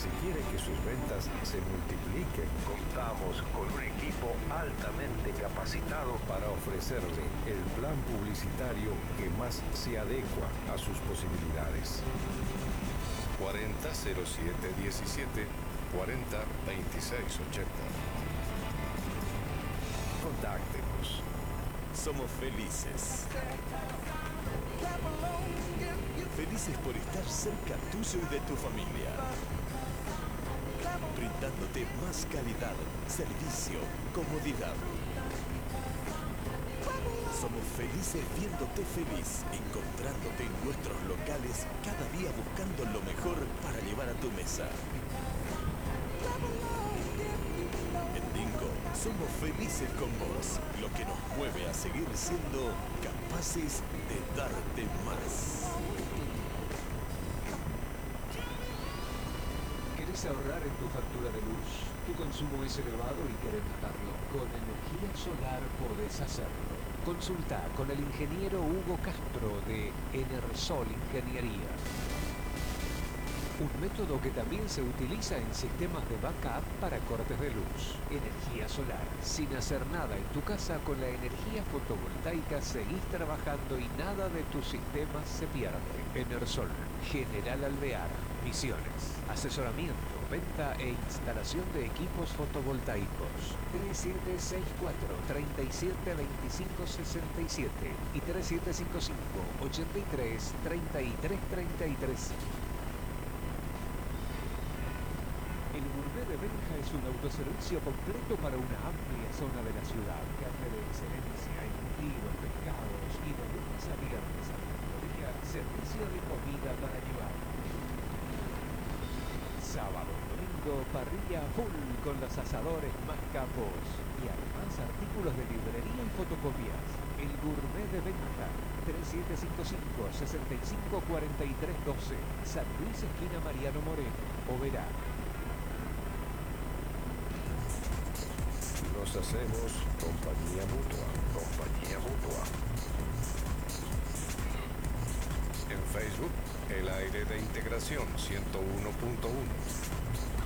Si quiere que sus ventas se multipliquen, contamos con un equipo altamente capacitado para ofrecerle el plan publicitario que más se adecua a sus posibilidades. 400717 402680. Contáctenos. Somos felices. Felices por estar cerca tuyo y de tu familia. Brindándote más calidad, servicio, comodidad. Somos felices viéndote feliz, encontrándote en nuestros locales, cada día buscando lo mejor para llevar a tu mesa. En Dingo, somos felices con vos, lo que nos mueve a seguir siendo capaces de darte más. ¿Querés ahorrar en tu factura de luz? Tu consumo es elevado y querés notarlo. Con energía solar podés hacerlo. Consulta con el ingeniero Hugo Castro de Enersol Ingeniería. Un método que también se utiliza en sistemas de backup para cortes de luz. Energía solar. Sin hacer nada en tu casa, con la energía fotovoltaica seguís trabajando y nada de tus sistemas se pierde. Enersol, General Alvear, Misiones. Asesoramiento, venta e instalación de equipos fotovoltaicos. 3764-372567 y 3755-833333. El Gourmet de Benja es un autoservicio completo para una amplia zona de la ciudad. Carne de excelencia, embutidos, pescados y de lunes a viernes al mediodía, servicio de comida para llevar. Sábado y domingo, parrilla full con los asadores más capos. Y además artículos de librería y fotocopias. El Gourmet de Benja, 3755-654312, San Luis, esquina Mariano Moreno, Oberá. Nos hacemos compañía mutua. Compañía mutua. En Facebook, El Aire de Integración 101.1.